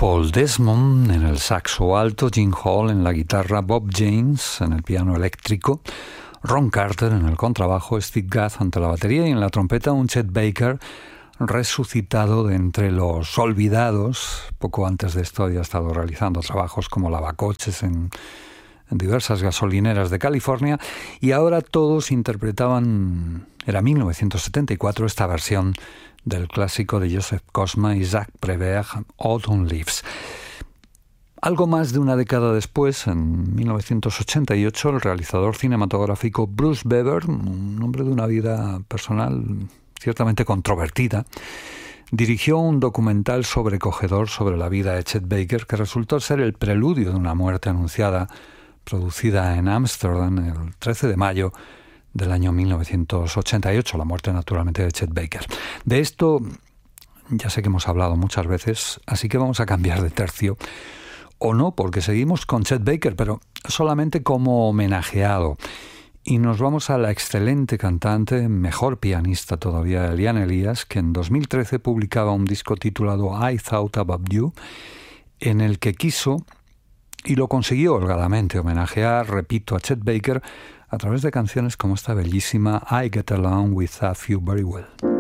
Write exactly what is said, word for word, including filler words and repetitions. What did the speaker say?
Paul Desmond en el saxo alto, Gene Hall en la guitarra, Bob James en el piano eléctrico, Ron Carter en el contrabajo, Steve Gadd ante la batería y en la trompeta un Chet Baker resucitado de entre los olvidados. Poco antes de esto había estado realizando trabajos como lavacoches en, en diversas gasolineras de California y ahora todos interpretaban, era mil novecientos setenta y cuatro, esta versión del clásico de Joseph Cosma y Jacques Prévert, Autumn Leaves. Algo más de una década después, en mil novecientos ochenta y ocho, el realizador cinematográfico Bruce Beber, un hombre de una vida personal ciertamente controvertida, dirigió un documental sobrecogedor sobre la vida de Chet Baker que resultó ser el preludio de una muerte anunciada, producida en Ámsterdam el trece de mayo del año mil novecientos ochenta y ocho, la muerte naturalmente de Chet Baker. De esto ya sé que hemos hablado muchas veces, así que vamos a cambiar de tercio. O no, porque seguimos con Chet Baker, pero solamente como homenajeado. Y nos vamos a la excelente cantante, mejor pianista todavía, Eliane Elias, que en dos mil trece publicaba un disco titulado I Thought About You, en el que quiso, y lo consiguió holgadamente, homenajear, repito, a Chet Baker a través de canciones como esta bellísima I Get Along With A Few Very Well.